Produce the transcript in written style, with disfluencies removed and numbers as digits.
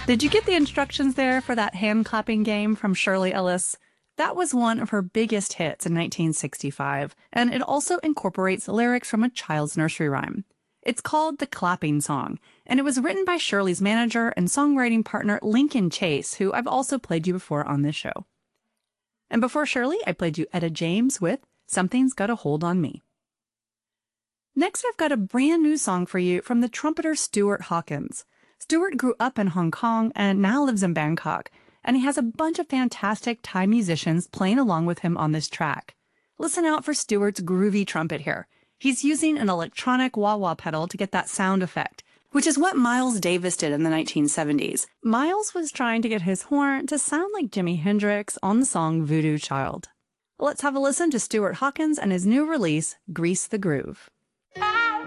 Did you get the instructions there for that hand clapping game from Shirley Ellis? That was one of her biggest hits in 1965, and it also incorporates lyrics from a child's nursery rhyme. It's called The Clapping Song, and it was written by Shirley's manager and songwriting partner Lincoln Chase, who I've also played you before on this show. And before Shirley, I played you Etta James with Something's Got a Hold on Me. Next, I've got a brand new song for you from the trumpeter Stuart Hawkins. Stuart grew up in Hong Kong and now lives in Bangkok, and he has a bunch of fantastic Thai musicians playing along with him on this track. Listen out for Stuart's groovy trumpet here. He's using an electronic wah-wah pedal to get that sound effect, which is what Miles Davis did in the 1970s. Miles was trying to get his horn to sound like Jimi Hendrix on the song Voodoo Child. Let's have a listen to Stuart Hawkins and his new release, Grease the Groove.